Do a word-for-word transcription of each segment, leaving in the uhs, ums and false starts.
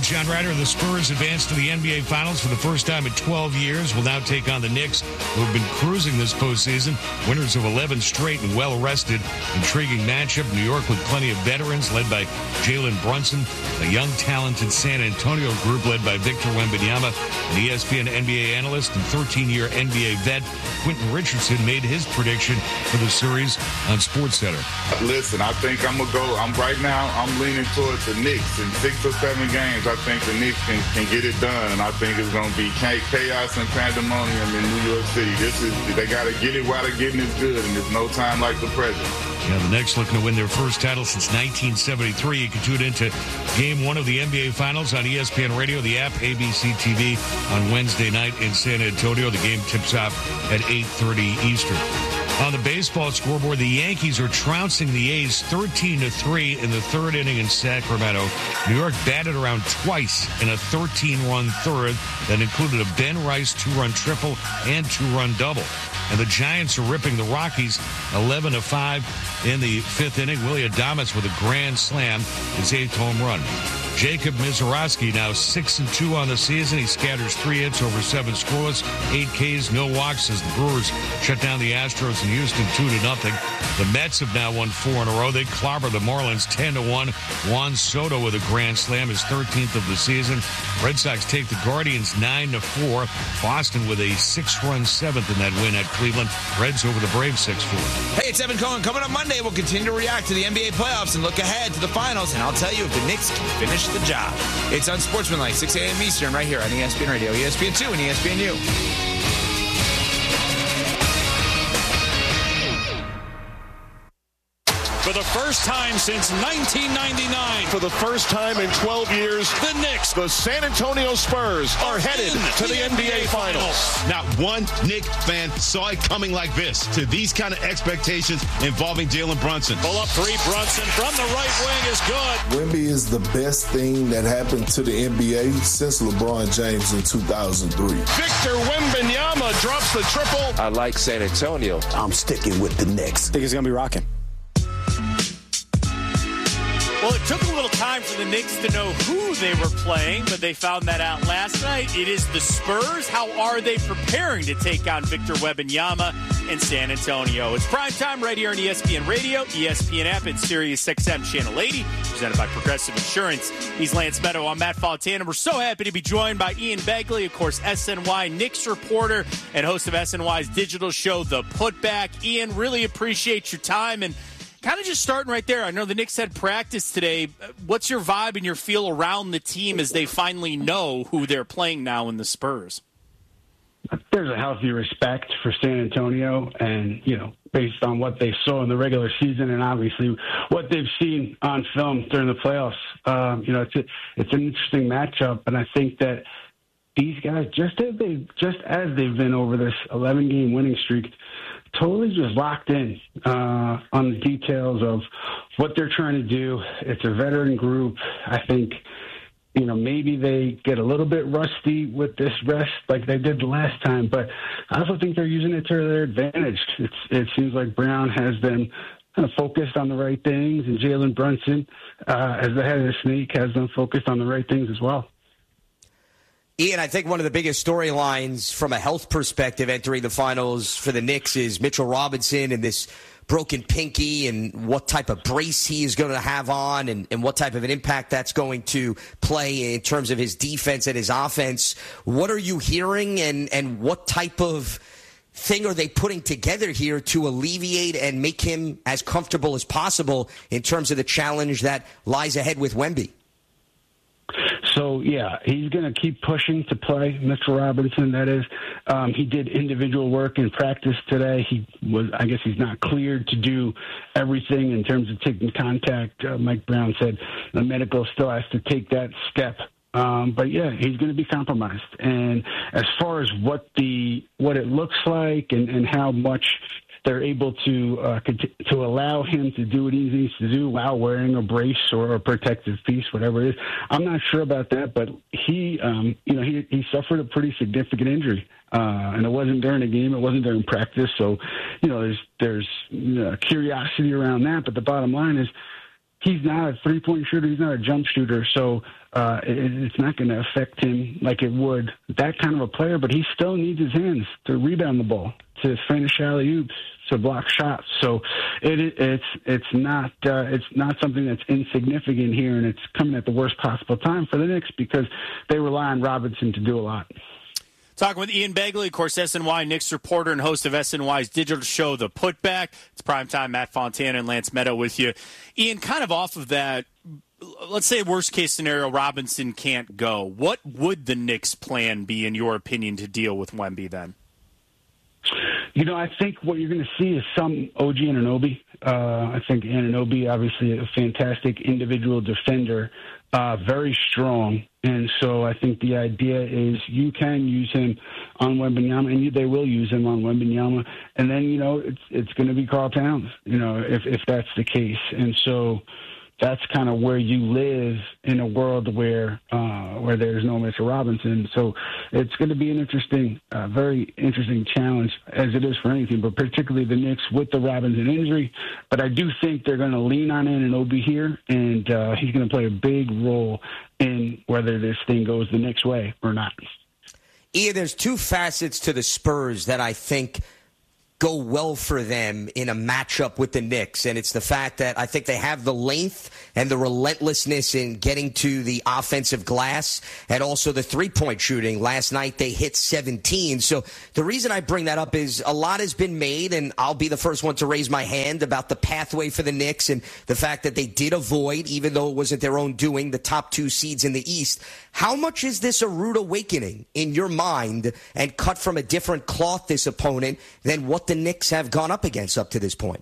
John Ryder. The Spurs advanced to the N B A Finals for the first time in twelve years. Will now take on the Knicks, who have been cruising this postseason. Winners of eleven straight and well-rested. Intriguing matchup. New York with plenty of veterans, led by Jalen Brunson. A young, talented San Antonio group led by Victor Wembanyama, an E S P N N B A analyst and thirteen-year N B A vet. Quentin Richardson made his prediction for the series on SportsCenter. Listen, I think I'm going to go. I'm right now, I'm leaning towards the Knicks. In six or seven games, I think the Knicks can, can get it done. And I think it's going to be chaos and pandemonium in New York City. This is, they got to get it while they're getting it good, and there's no time like the present. Yeah, the Knicks looking to win their first title since nineteen seventy-three. You can tune into Game one of the N B A Finals on E S P N Radio, the app, A B C T V on Wednesday night in San Antonio. The game tips off at eight thirty Eastern. On the baseball scoreboard, the Yankees are trouncing the A's thirteen to three in the third inning in Sacramento. New York batted around twice in a thirteen-run third that included a Ben Rice two-run triple and two-run double. And the Giants are ripping the Rockies eleven to five in the fifth inning. Willie Adames with a grand slam, his eighth home run. Jacob Mizorowski now six and two on the season. He scatters three hits over seven scoreless, eight Ks, no walks as the Brewers shut down the Astros in Houston two to nothing. The Mets have now won four in a row. They clobber the Marlins ten to one. Juan Soto with a grand slam, his thirteenth of the season. Red Sox take the Guardians nine to four. Boston with a six-run seventh in that win at Cleveland. Reds over the Braves six four. Hey, it's Evan Cohen. Coming up Monday, we'll continue to react to the N B A playoffs and look ahead to the finals. And I'll tell you if the Knicks can finish the job. It's Unsportsmanlike, six a.m. Eastern, right here on E S P N Radio, E S P N two, and E S P N U. For the first time since nineteen ninety-nine. For the first time in twelve years, the Knicks, the San Antonio Spurs, are headed to the N B A Finals. Not one Knicks fan saw it coming like this. To these kind of expectations involving Jalen Brunson. Pull up three, Brunson from the right wing is good. Wemby is the best thing that happened to the N B A since LeBron James in two thousand three. Victor Wembanyama drops the triple. I like San Antonio. I'm sticking with the Knicks. I think it's going to be rocking. Well, it took a little time for the Knicks to know who they were playing, but they found that out last night. It is the Spurs. How are they preparing to take on Victor Wembanyama in San Antonio? It's primetime right here on E S P N Radio, E S P N app, and Sirius X M Channel eighty, presented by Progressive Insurance. He's Lance Meadow. I'm Matt Fontana. We're so happy to be joined by Ian Begley, of course, S N Y Knicks reporter and host of S N Y's digital show, The Putback. Ian, really appreciate your time, and kind of just starting right there. I know the Knicks had practice today. What's your vibe and your feel around the team as they finally know who they're playing now in the Spurs? There's a healthy respect for San Antonio, and, you know, based on what they saw in the regular season and obviously what they've seen on film during the playoffs. Um, you know, it's a, it's an interesting matchup, and I think that these guys, just as they just as they've been over this eleven-game winning streak, totally just locked in uh, on the details of what they're trying to do. It's a veteran group. I think, you know, maybe they get a little bit rusty with this rest like they did the last time, but I also think they're using it to their advantage. It's, it seems like Brown has them kind of focused on the right things, and Jalen Brunson, uh, as the head of the snake, has them focused on the right things as well. Ian, I think one of the biggest storylines from a health perspective entering the finals for the Knicks is Mitchell Robinson and this broken pinky and what type of brace he is going to have on and, and what type of an impact that's going to play in terms of his defense and his offense. What are you hearing, and, and what type of thing are they putting together here to alleviate and make him as comfortable as possible in terms of the challenge that lies ahead with Wemby? So, yeah, he's going to keep pushing to play, Mitchell Robinson, that is. Um, he did individual work in practice today. He was, I guess he's not cleared to do everything in terms of taking contact. Uh, Mike Brown said the medical still has to take that step. Um, but, yeah, he's going to be compromised. And as far as what the what it looks like and, and how much they're able to uh, to allow him to do what he needs to do while wearing a brace or a protective piece, whatever it is. I'm not sure about that, but he, um, you know, he, he suffered a pretty significant injury, uh, and it wasn't during a game, it wasn't during practice. So, you know, there's there's you know, curiosity around that, but the bottom line is he's not a three-point shooter. He's not a jump shooter. So uh, it, it's not going to affect him like it would that kind of a player. But he still needs his hands to rebound the ball, to finish alley-oops, to block shots. So it, it, it's it's not uh, it's not something that's insignificant here, and it's coming at the worst possible time for the Knicks because they rely on Robinson to do a lot. Talking with Ian Begley, of course, S N Y Knicks reporter and host of S N Y's digital show, The Putback. It's primetime. Matt Fontana and Lance Meadow with you. Ian, kind of off of that, let's say worst-case scenario, Robinson can't go. What would the Knicks' plan be, in your opinion, to deal with Wemby then? You know, I think what you're going to see is some O G Anunoby. Uh, I think Anunoby, obviously a fantastic individual defender, uh, very strong. And so I think the idea is you can use him on Wembanyama, and you, they will use him on Wembanyama. And then, you know, it's it's going to be Karl Towns, you know, if, if that's the case. And so that's kind of where you live in a world where uh, where there's no Mitchell Robinson. So it's going to be an interesting, uh, very interesting challenge, as it is for anything, but particularly the Knicks with the Robinson injury. But I do think they're going to lean on Anunoby here, and uh, he's going to play a big role in whether this thing goes the Knicks' way or not. Ian, there's two facets to the Spurs that I think go well for them in a matchup with the Knicks, and it's the fact that I think they have the length and the relentlessness in getting to the offensive glass, and also the three-point shooting. Last night they hit seventeen. So the reason I bring that up is a lot has been made, and I'll be the first one to raise my hand about the pathway for the Knicks and the fact that they did avoid, even though it wasn't their own doing, the top two seeds in the East. How much is this a rude awakening in your mind and cut from a different cloth, this opponent, than what the Knicks have gone up against up to this point?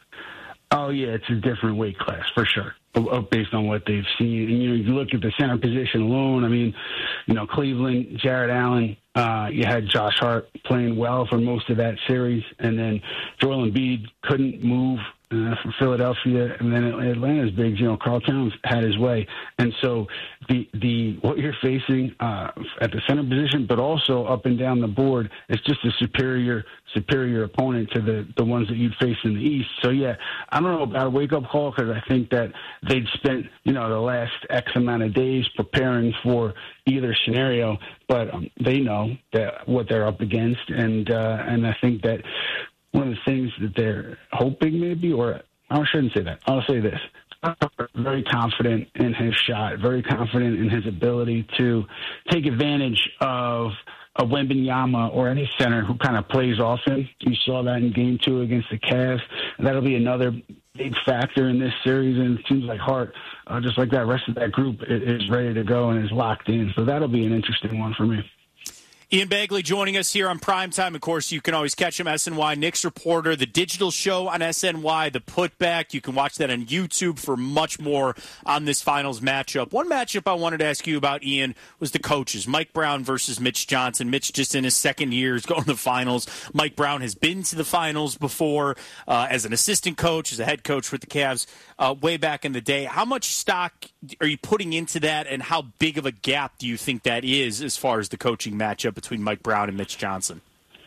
Oh, yeah, it's a different weight class for sure, based on what they've seen. And, you know, you look at the center position alone, I mean, you know, Cleveland, Jared Allen, uh, you had Josh Hart playing well for most of that series, and then Joel Embiid couldn't move uh, for Philadelphia, and then Atlanta's bigs, you know, Karl Towns had his way. And so the the what you're facing uh, at the center position, but also up and down the board, is just a superior superior opponent to the, the ones that you'd face in the East. So, yeah, I don't know about a wake-up call because I think that they'd spent, you know, the last X amount of days preparing for either scenario, but um, they know that what they're up against, and uh, and I think that one of the things that they're hoping maybe, or I shouldn't say that, I'll say this. Very confident in his shot, very confident in his ability to take advantage of a Wembanyama or any center who kind of plays off him. You saw that in game two against the Cavs. That'll be another big factor in this series, and it seems like Hart, uh, just like that rest of that group, is ready to go and is locked in. So that'll be an interesting one for me. Ian Begley joining us here on Primetime. Of course, you can always catch him, S N Y Knicks reporter, the digital show on S N Y, The Putback. You can watch that on YouTube for much more on this finals matchup. One matchup I wanted to ask you about, Ian, was the coaches. Mike Brown versus Mitch Johnson. Mitch just in his second year is going to the finals. Mike Brown has been to the finals before uh, as an assistant coach, as a head coach with the Cavs uh, way back in the day. How much stock are you putting into that, and how big of a gap do you think that is as far as the coaching matchup between Mike Brown and Mitch Johnson?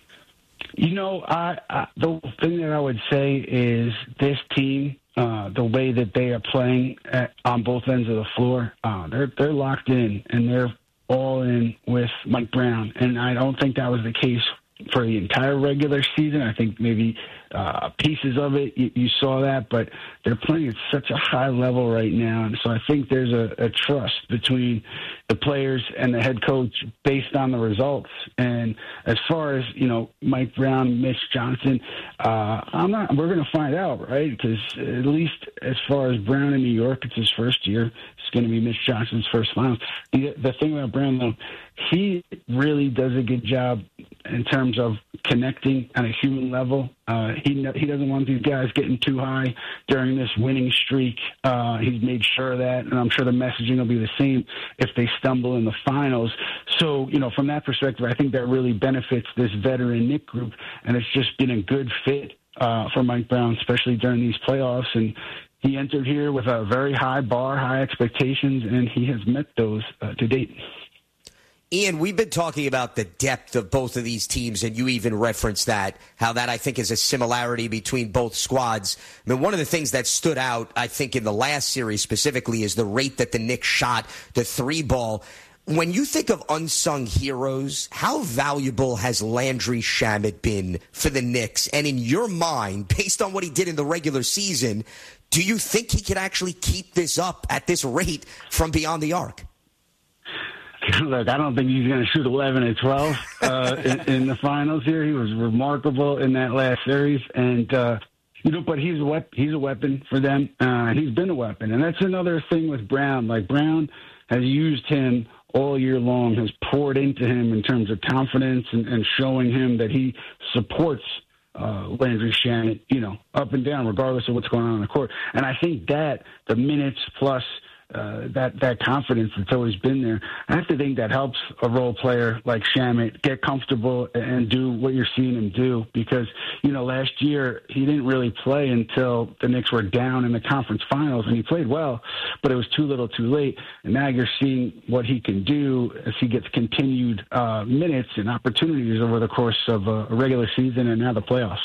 You know, I, I, the thing that I would say is this team, uh, the way that they are playing at, on both ends of the floor, uh, they're they're locked in and they're all in with Mike Brown. And I don't think that was the case for the entire regular season. I think maybe uh, pieces of it, you, you saw that, but they're playing at such a high level right now. And so I think there's a, a trust between the players and the head coach based on the results. And as far as, you know, Mike Brown, Mitch Johnson, uh, I'm not, we're going to find out, right? Because at least as far as Brown in New York, it's his first year. It's going to be Mitch Johnson's first final. The, the thing about Brown, though, he really does a good job in terms of connecting on a human level. Uh, he he doesn't want these guys getting too high during this winning streak. Uh, he's made sure of that, and I'm sure the messaging will be the same if they stumble in the finals. So, you know, from that perspective, I think that really benefits this veteran Knick group, and it's just been a good fit uh, for Mike Brown, especially during these playoffs. And he entered here with a very high bar, high expectations, and he has met those uh, to date. Ian, we've been talking about the depth of both of these teams, and you even referenced that, how that I think is a similarity between both squads. I mean, one of the things that stood out, I think, in the last series specifically is the rate that the Knicks shot the three ball. When you think of unsung heroes, how valuable has Landry Shamet been for the Knicks? And in your mind, based on what he did in the regular season, do you think he could actually keep this up at this rate from beyond the arc? Look, I don't think he's going to shoot eleven and twelve uh, in, in the finals here. He was remarkable in that last series, and uh, you know, but he's a weapon. He's a weapon for them. Uh, he's been a weapon, and that's another thing with Brown. Like Brown has used him all year long, has poured into him in terms of confidence and, and showing him that he supports uh, Landry Shamet, you know, up and down, regardless of what's going on on the court. And I think that the minutes plus Uh, that that confidence that's always been there, I have to think that helps a role player like Shamet get comfortable and do what you're seeing him do. Because, you know, last year he didn't really play until the Knicks were down in the conference finals, and he played well, but it was too little too late. And now you're seeing what he can do as he gets continued uh, minutes and opportunities over the course of a regular season and now the playoffs.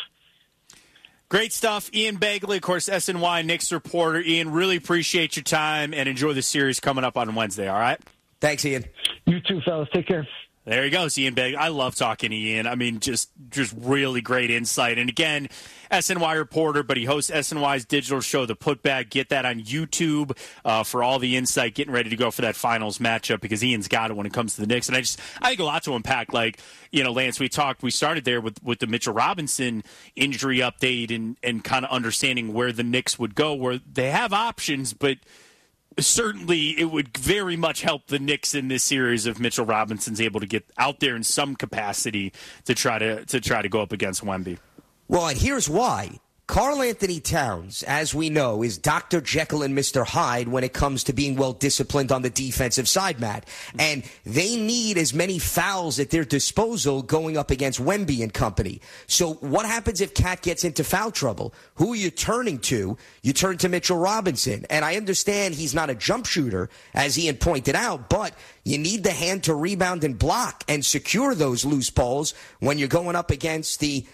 Great stuff. Ian Begley, of course, S N Y Knicks reporter. Ian, really appreciate your time and enjoy the series coming up on Wednesday, all right? Thanks, Ian. You too, fellas. Take care. There he goes, Ian Begley. I love talking to Ian. I mean, just just really great insight. And again, S N Y reporter, but he hosts S N Y's digital show, The Putback. Get that on YouTube uh, for all the insight, getting ready to go for that finals matchup, because Ian's got it when it comes to the Knicks. And I just, I think a lot to unpack. Like, you know, Lance, we talked, we started there with, with the Mitchell Robinson injury update and, and kind of understanding where the Knicks would go, where they have options, but certainly it would very much help the Knicks in this series if Mitchell Robinson's able to get out there in some capacity to try to to try to go up against Wemby. Well, and here's why. Karl Anthony Towns, as we know, is Doctor Jekyll and Mister Hyde when it comes to being well-disciplined on the defensive side, Matt. And they need as many fouls at their disposal going up against Wemby and company. So what happens if Cat gets into foul trouble? Who are you turning to? You turn to Mitchell Robinson. And I understand he's not a jump shooter, as Ian pointed out, but you need the hand to rebound and block and secure those loose balls when you're going up against the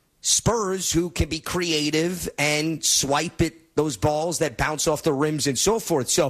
Spurs, who can be creative and swipe at those balls that bounce off the rims and so forth. So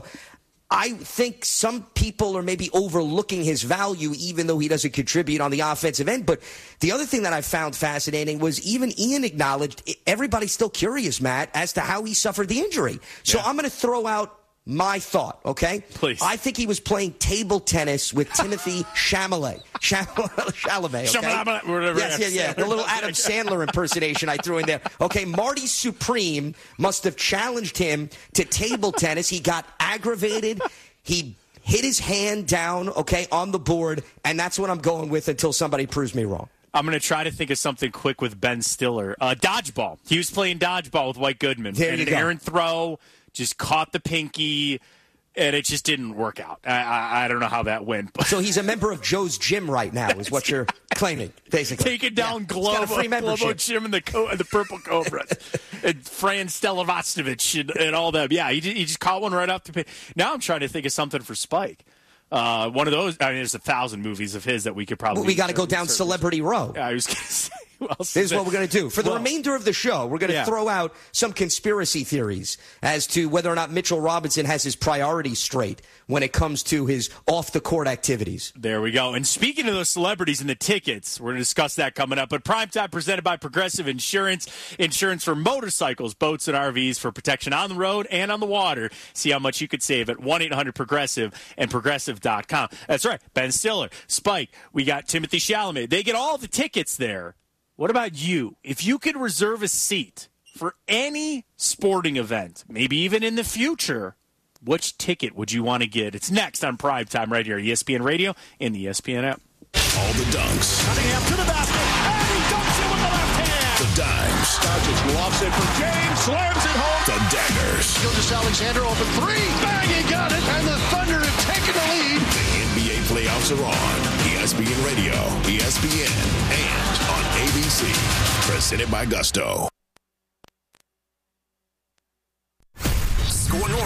I think some people are maybe overlooking his value, even though he doesn't contribute on the offensive end. But the other thing that I found fascinating was even Ian acknowledged everybody's still curious, Matt, as to how he suffered the injury. So yeah. I'm going to throw out my thought, okay? Please. I think he was playing table tennis with Timothy Chalamet. Chalamet, okay? Chalamet, whatever. Yes, yeah, yeah. The little Adam Sandler impersonation I threw in there. Okay, Marty Supreme must have challenged him to table tennis. He got aggravated. He hit his hand down, okay, on the board, and that's what I'm going with until somebody proves me wrong. I'm going to try to think of something quick with Ben Stiller. Uh, dodgeball. He was playing dodgeball with White Goodman. There and you an go. errant throw. Just caught the pinky, and it just didn't work out. I, I, I don't know how that went. But. So he's a member of Joe's Gym right now, is what you're claiming, basically. Taking down yeah. Globo, Globo Gym and the, Co- the Purple Cobras, and Fran Stelovacevich and, and all that. Yeah, he, he just caught one right off the pin. Now I'm trying to think of something for Spike. Uh, one of those. I mean, there's a thousand movies of his that we could probably. Well, we got to go down Celebrity Row. Yeah, I was going to say. This is what we're going to do. For the well, remainder of the show, we're going to yeah. throw out some conspiracy theories as to whether or not Mitchell Robinson has his priorities straight when it comes to his off-the-court activities. There we go. And speaking of those celebrities and the tickets, we're going to discuss that coming up. But Primetime presented by Progressive Insurance. Insurance for motorcycles, boats, and R Vs for protection on the road and on the water. See how much you could save at one eight hundred progressive and progressive dot com. That's right. Ben Stiller, Spike, we got Timothy Chalamet. They get all the tickets there. What about you? If you could reserve a seat for any sporting event, maybe even in the future, which ticket would you want to get? It's next on Primetime right here, E S P N Radio and the E S P N app. All the dunks. Cunningham to the basket, and he dunks it with the left hand. The dimes. Doncic lofts it for James, slams it home. The daggers. Gilgeous Alexander open three. Bang, he got it, and the Thunder have taken the lead. The N B A playoffs are on. E S P N Radio, E S P N, and on A B C. Presented by Gusto. Score North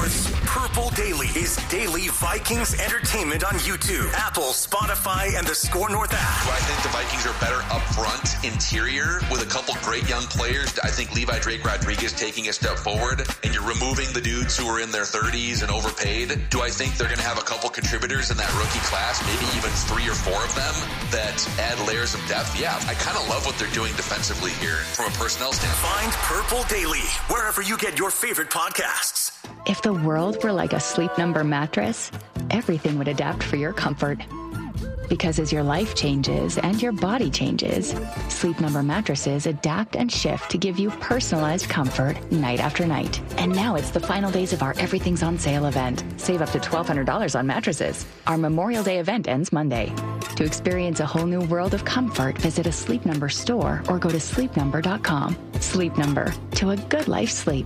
Sports. Purple Daily is daily Vikings entertainment on YouTube, Apple, Spotify, and the Score North app. Do I think the Vikings are better up front, interior, with a couple great young players? I think Levi Drake Rodriguez taking a step forward, and you're removing the dudes who are in their thirties and overpaid. Do I think they're going to have a couple contributors in that rookie class, maybe even three or four of them, that add layers of depth? Yeah, I kind of love what they're doing defensively here from a personnel standpoint. Find Purple Daily wherever you get your favorite podcasts. If the world were like a Sleep Number mattress, everything would adapt for your comfort. Because as your life changes and your body changes, Sleep Number mattresses adapt and shift to give you personalized comfort night after night. And now it's the final days of our Everything's on Sale event. Save up to twelve hundred dollars on mattresses. Our Memorial Day event ends Monday. To experience a whole new world of comfort, visit a Sleep Number store or go to sleep number dot com. Sleep Number, to a good life sleep.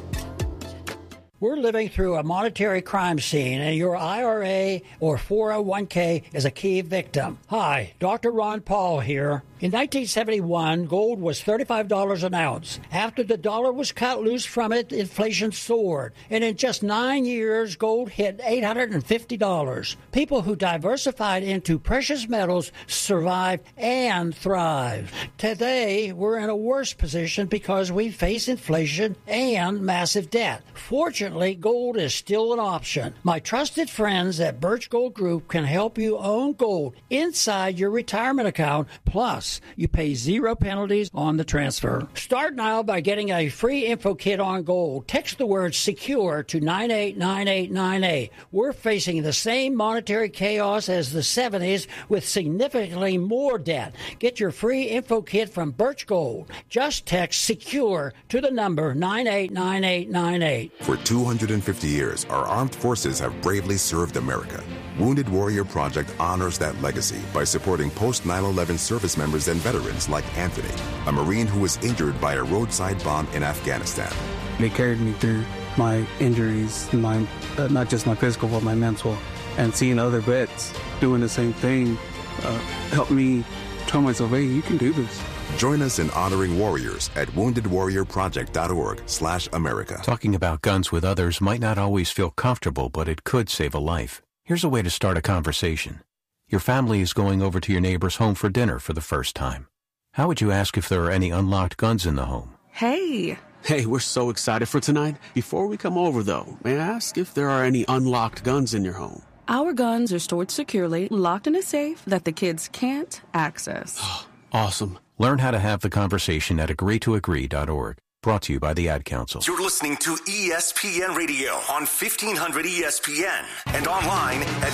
We're living through a monetary crime scene, and your I R A or four oh one k is a key victim. Hi, Doctor Ron Paul here. In nineteen seventy-one, gold was thirty-five dollars an ounce. After the dollar was cut loose from it, inflation soared. And in just nine years, gold hit eight hundred fifty dollars. People who diversified into precious metals survived and thrived. Today, we're in a worse position because we face inflation and massive debt. Fortunately, gold is still an option. My trusted friends at Birch Gold Group can help you own gold inside your retirement account. Plus, you pay zero penalties on the transfer. Start now by getting a free info kit on gold. Text the word SECURE to nine eight nine eight nine eight. We're facing the same monetary chaos as the seventies with significantly more debt. Get your free info kit from Birch Gold. Just text SECURE to the number nine eight nine eight nine eight. For two hundred fifty years, our armed forces have bravely served America. Wounded Warrior Project honors that legacy by supporting post nine eleven service members and veterans like Anthony, a Marine who was injured by a roadside bomb in Afghanistan. They carried me through my injuries, my uh, not just my physical, but my mental. And seeing other vets doing the same thing uh, helped me tell myself, hey, you can do this. Join us in honoring warriors at wounded warrior project dot org slash America. Talking about guns with others might not always feel comfortable, but it could save a life. Here's a way to start a conversation. Your family is going over to your neighbor's home for dinner for the first time. How would you ask if there are any unlocked guns in the home? Hey. Hey, we're so excited for tonight. Before we come over, though, may I ask if there are any unlocked guns in your home? Our guns are stored securely, locked in a safe that the kids can't access. Awesome. Learn how to have the conversation at agree to agree dot org. Brought to you by the Ad Council. You're listening to E S P N Radio on fifteen hundred E S P N and online at